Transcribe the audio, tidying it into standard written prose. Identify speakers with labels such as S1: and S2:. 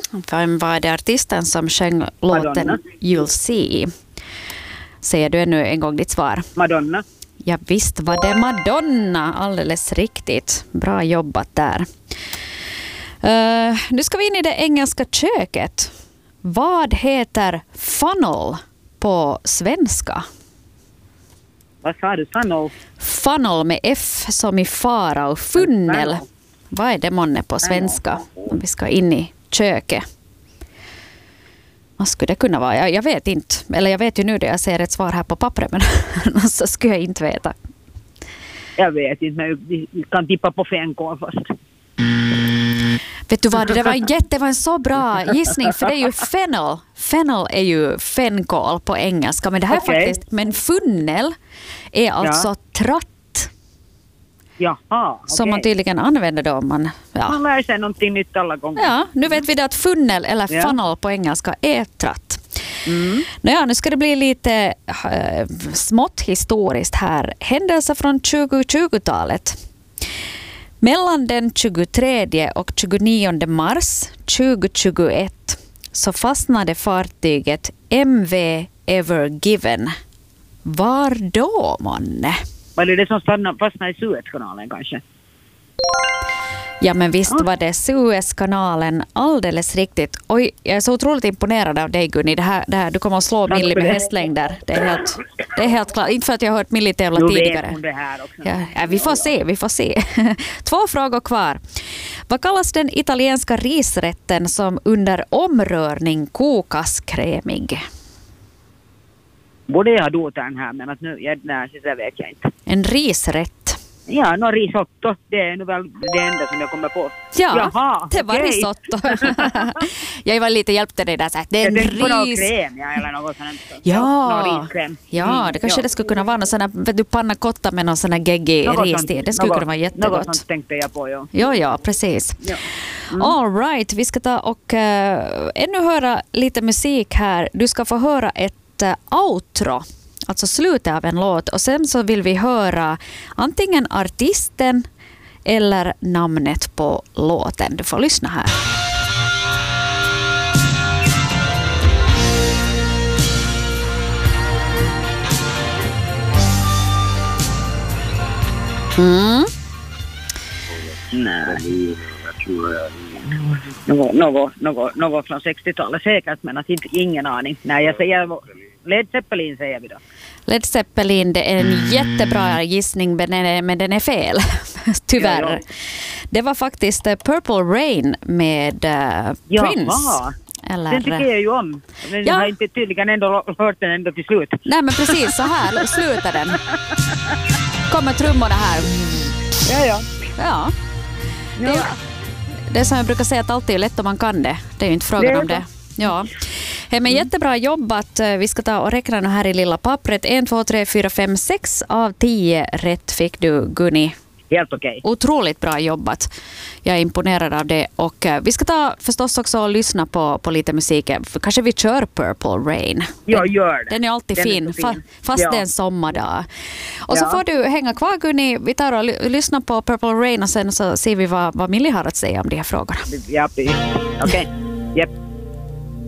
S1: Vem var det artisten som sjöng låten
S2: Madonna.
S1: You'll See? Säger du ännu en gång ditt svar?
S2: Madonna.
S1: Ja, visst var det Madonna. Alldeles riktigt. Bra jobbat där. Nu ska vi in i det engelska köket. Vad heter funnel på svenska?
S2: Vad sa du? Funnel?
S1: Funnel med F som i fara och funnel. Vad är det månne på svenska om vi ska in i köket? Vad skulle det kunna vara? Jag vet inte. Eller jag vet ju nu det jag ser ett svar här på pappret, men så skulle jag inte veta.
S2: Jag vet inte, men vi kan tippa på fänkål först.
S1: Vet du vad, det var en så bra gissning, för det är ju fennel. Fennel är ju fänkål på engelska, men det här är faktiskt, men funnel är alltså tratt.
S2: Jaha, okej.
S1: Som man tydligen använder då om man... Ja.
S2: Man lär sig någonting nytt alla gånger.
S1: Ja, nu vet vi det att funnel eller funnel på engelska är tratt. Nåja, nu ska det bli lite smått historiskt här. Händelser från 2020-talet. Mellan den 23 och 29 mars 2021 så fastnade fartyget MV Ever Given. Var då, månne?
S2: Var det som fastnade i Suezkanalen kanske?
S1: Ja, men visst var det Suezkanalen, alldeles riktigt. Oj, jag är så otroligt imponerad av dig, Gunni. Det här, du kommer att slå Millie med hästlängder. Det är helt klart. Inte för att jag har hört Millie tävla tidigare.
S2: Vet hon det här också.
S1: Ja, vi får se. 2 frågor kvar. Vad kallas den italienska risrätten som under omrörning kokas krämig?
S2: Borde jag ha gjort den här, men att nu, så vet jag inte.
S1: En risrätt.
S2: Ja, risotto. Det är nu väl det enda som jag kommer på.
S1: Ja,
S2: jaha,
S1: det var risotto. Jag var lite hjälpte dig där. Så här, det är en ris...
S2: kräm, eller något sånt.
S1: Ja, det kanske det skulle kunna vara någon sån här, panna cotta med någon sån här geggig ris till. Det skulle kunna vara jättegott.
S2: Något sånt tänkte jag på,
S1: Ja, precis. Ja. All right, vi ska ta och ännu höra lite musik här. Du ska få höra ett outro. Alltså slutet av en låt, och sen så vill vi höra antingen artisten eller namnet på låten. Du får lyssna här.
S2: Nej. Något från 60-talet säkert, men att inte, ingen aning. Nej, jag säger Led Zeppelin säger vi då.
S1: Led Zeppelin, det är en jättebra gissning, men den är fel. Tyvärr.
S2: Ja.
S1: Det var faktiskt Purple Rain med Prince.
S2: Eller... Den tycker jag ju om. Men jag har inte tydligen ändå hört den ändå till slut.
S1: Nej, men precis så här slutar den. Kommer trummorna här. Ja. Det är som jag brukar säga, att allt är lätt om man kan det. Det är ju inte frågan om det. Ja. Men jättebra jobbat. Vi ska ta och räkna nu här i lilla pappret. 1, 2, 3, 4, 5, 6 av 10 rätt fick du, Gunni.
S2: Helt okej.
S1: Otroligt bra jobbat. Jag är imponerad av det. Och vi ska ta förstås också och lyssna på lite musik. Kanske vi kör Purple Rain.
S2: Jag gör det.
S1: Den är alltid fin. Fast det är en sommardag. Och så får du hänga kvar, Gunni. Vi tar och lyssnar på Purple Rain och sen så ser vi vad Millie har att säga om de här frågorna.
S2: Ja, okej. Japp.